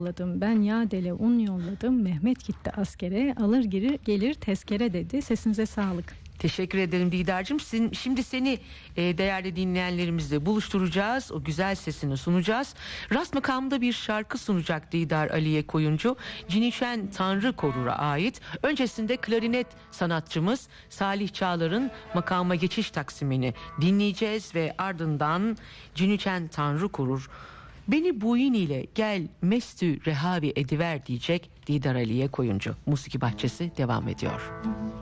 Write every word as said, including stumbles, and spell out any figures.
yolladım, ben yağ dele un yolladım, Mehmet gitti askere, alır gelir, gelir tezkere dedi. Sesinize sağlık. Teşekkür ederim Didar'cığım. Sin- Şimdi seni e, değerli dinleyenlerimizle buluşturacağız. O güzel sesini sunacağız. Rast makamında bir şarkı sunacak Didar Aliye Koyuncu. Cinişen Tanrı Korur'a ait. Öncesinde klarinet sanatçımız Salih Çağlar'ın makama geçiş taksimini dinleyeceğiz ve ardından Cinişen Tanrı Korur, beni buyin ile gel mestü rehavi ediver diyecek Didar Aliye Koyuncu. Musiki Bahçesi devam ediyor.